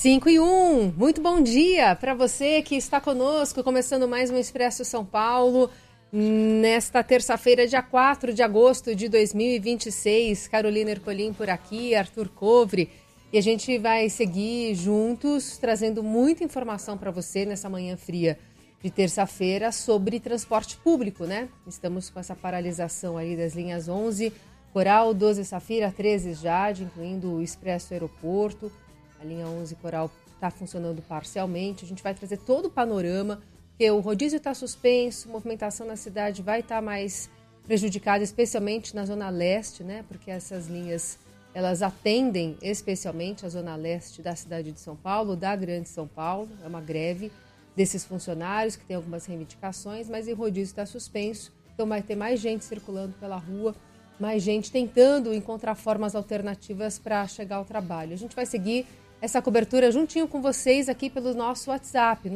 5:01, muito bom dia para você que está conosco, começando mais um Expresso São Paulo, nesta terça-feira, dia 4 de agosto de 2026. Carolina Ercolim por aqui, Arthur Covre, e a gente vai seguir juntos, trazendo muita informação para você nessa manhã fria de terça-feira sobre transporte público, né? Estamos com essa paralisação aí das linhas 11, Coral, 12 Safira, 13 Jade, incluindo o Expresso Aeroporto. A linha 11 Coral está funcionando parcialmente. A gente vai trazer todo o panorama, porque o rodízio está suspenso, a movimentação na cidade vai estar mais prejudicada, especialmente na Zona Leste, né? Porque essas linhas, elas atendem especialmente a Zona Leste da cidade de São Paulo, da Grande São Paulo. É uma greve desses funcionários que tem algumas reivindicações, mas o rodízio está suspenso, então vai ter mais gente circulando pela rua, mais gente tentando encontrar formas alternativas para chegar ao trabalho. A gente vai seguir essa cobertura juntinho com vocês aqui pelo nosso WhatsApp,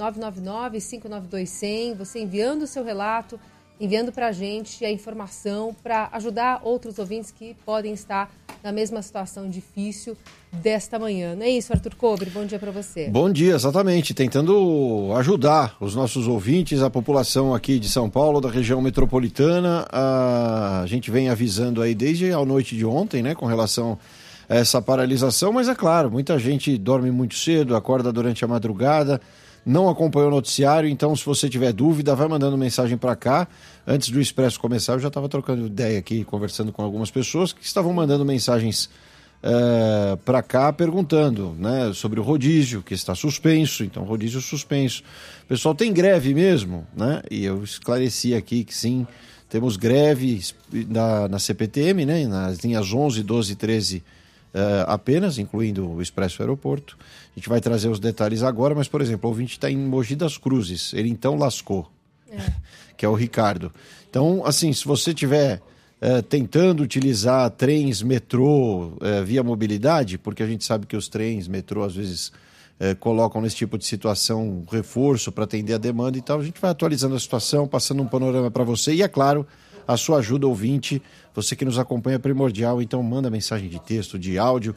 999-592-100, você enviando o seu relato, enviando para a gente a informação para ajudar outros ouvintes que podem estar na mesma situação difícil desta manhã. Não é isso, Arthur Covre? Bom dia para você. Bom dia, exatamente. Tentando ajudar os nossos ouvintes, a população aqui de São Paulo, da região metropolitana. A gente vem avisando aí desde a noite de ontem, né, com relação a essa paralisação, mas é claro, muita gente dorme muito cedo, acorda durante a madrugada, não acompanhou o noticiário, então se você tiver dúvida, vai mandando mensagem para cá. Antes do Expresso começar, eu já estava trocando ideia aqui, conversando com algumas pessoas que estavam mandando mensagens para cá, perguntando, né, sobre o rodízio, que está suspenso, então rodízio suspenso. O pessoal tem greve mesmo, né? E eu esclareci aqui que sim, temos greve na CPTM, né, nas linhas 11, 12 e 13 apenas, incluindo o Expresso Aeroporto. A gente vai trazer os detalhes agora, mas, por exemplo, o ouvinte está em Mogi das Cruzes, ele então lascou, que é o Ricardo. Então, assim, se você tiver tentando utilizar trens, metrô, via mobilidade, porque a gente sabe que os trens, metrô, às vezes colocam nesse tipo de situação reforço para atender a demanda e tal, a gente vai atualizando a situação, passando um panorama para você e, é claro, a sua ajuda, ouvinte, você que nos acompanha é primordial, então manda mensagem de texto, de áudio,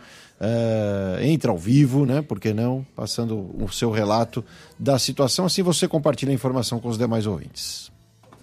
entra ao vivo, né? Por que não? Passando o seu relato da situação, assim você compartilha a informação com os demais ouvintes.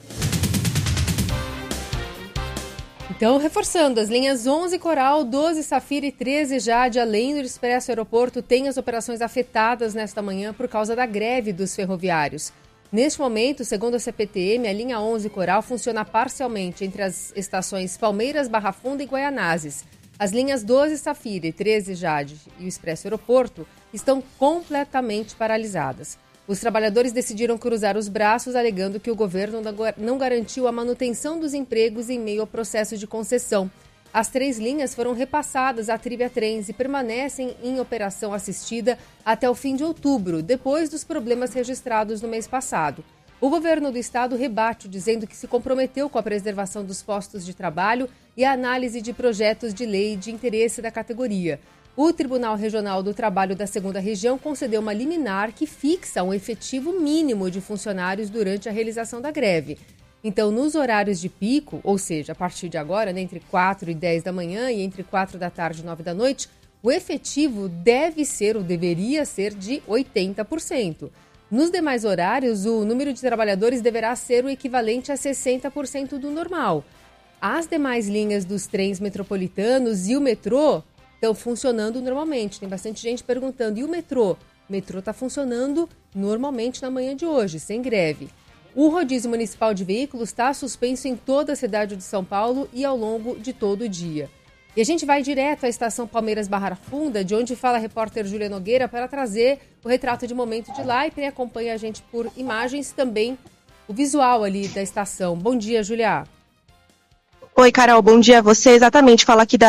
Então, reforçando, as linhas 11 Coral, 12 Safira e 13 Jade, além do Expresso Aeroporto, têm as operações afetadas nesta manhã por causa da greve dos ferroviários. Neste momento, segundo a CPTM, a linha 11 Coral funciona parcialmente entre as estações Palmeiras, Barra Funda e Guaianazes. As linhas 12 Safira e 13 Jade e o Expresso Aeroporto estão completamente paralisadas. Os trabalhadores decidiram cruzar os braços, alegando que o governo não garantiu a manutenção dos empregos em meio ao processo de concessão. As 3 linhas foram repassadas à Trivia Trens e permanecem em operação assistida até o fim de outubro, depois dos problemas registrados no mês passado. O governo do estado rebate, dizendo que se comprometeu com a preservação dos postos de trabalho e a análise de projetos de lei de interesse da categoria. O Tribunal Regional do Trabalho da 2ª Região concedeu uma liminar que fixa um efetivo mínimo de funcionários durante a realização da greve. Então, nos horários de pico, ou seja, a partir de agora, né, entre 4 e 10 da manhã e entre 4 da tarde e 9 da noite, o efetivo deve ser ou deveria ser de 80%. Nos demais horários, o número de trabalhadores deverá ser o equivalente a 60% do normal. As demais linhas dos trens metropolitanos e o metrô estão funcionando normalmente. Tem bastante gente perguntando, e o metrô? O metrô está funcionando normalmente na manhã de hoje, sem greve. O rodízio municipal de veículos está suspenso em toda a cidade de São Paulo e ao longo de todo o dia. E a gente vai direto à estação Palmeiras Barra Funda, de onde fala a repórter Júlia Nogueira, para trazer o retrato de momento de lá, e quem acompanha a gente por imagens também o visual ali da estação. Bom dia, Júlia. Oi, Carol, bom dia a você. Exatamente, fala aqui da